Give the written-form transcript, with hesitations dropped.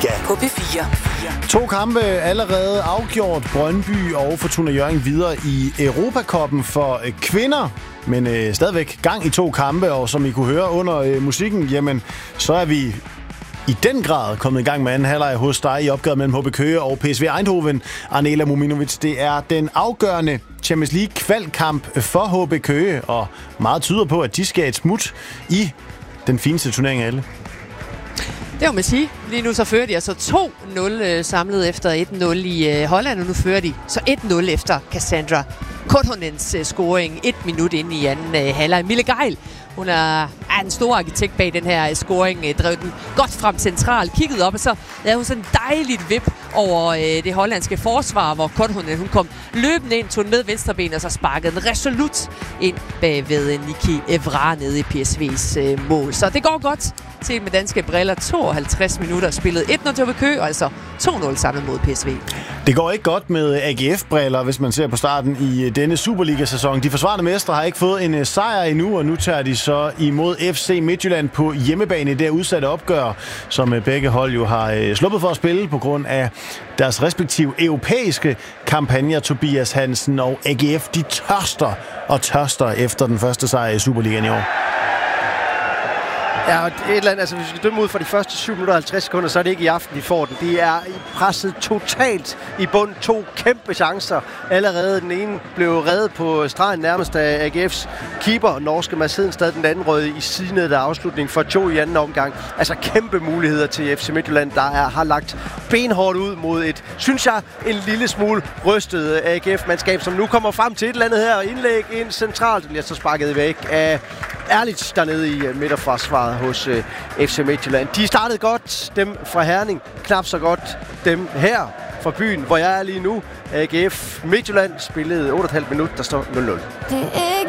på P4. 2 kampe allerede afgjort. Brøndby og Fortuna Hjørring videre i Europacuppen for kvinder. Men stadigvæk gang i 2 kampe, og som I kunne høre under musikken, jamen, så er vi i den grad kommet i gang med anden halvleg hos dig i opgøret mellem HB Køge og PSV Eindhoven. Arnela Muminovic, det er den afgørende Champions League kvalkamp for HB Køge, og meget tyder på, at de skal et smut i den fineste turnering af alle. Det må man sige. Lige nu så fører de altså 2-0 samlet efter 1-0 i Holland, og nu fører de så 1-0 efter Cassandra Korhonens scoring 1 minut ind i anden halvleg. Mille Geil, hun er en stor arkitekt bag den her scoring, drev den godt frem centralt, kiggede op, og så lavede hun sådan en dejligt vip over det hollandske forsvar, hvor Korhonen hun kom løbende ind, tog den med venstreben, og så sparkede den resolut ind bagved Niki Evra nede i PSV's mål. Så det går godt til med danske briller. 52 minutter spillet 1-0 til HB Køge, og altså 2-0 samlet mod PSV. Det går ikke godt med AGF-briller, hvis man ser på starten i denne Superliga-sæson. De forsvarende mestre har ikke fået en sejr endnu, og nu tager de så imod FC Midtjylland på hjemmebane i det udsatte opgør, som begge hold jo har sluppet for at spille på grund af deres respektive europæiske kampagner. Tobias Hansen og AGF, de tørster efter den første sejr i Superligaen i år. Ja, et eller andet, altså hvis vi skal dømme ud for de første 7 minutter og 50 sekunder, så er det ikke i aften, de får den. De er presset totalt i bund. 2 kæmpe chancer. Allerede den ene blev reddet på stregen nærmest af AGF's keeper, norske Mads Hedenstad, den anden rød i sidenede afslutning for 2 i anden omgang. Altså kæmpe muligheder til FC Midtjylland, der har lagt benhårdt ud mod et, synes jeg, en lille smule rystet AGF-mandskab, som nu kommer frem til et eller andet her. Indlæg ind centralt, bliver så sparket væk af Erlich dernede i midterforsvaret hos FC Midtjylland. De startede godt, dem fra Herning, knap så godt dem her fra byen, hvor jeg er lige nu. AGF Midtjylland spillede 8,5 minutter, der står 0-0.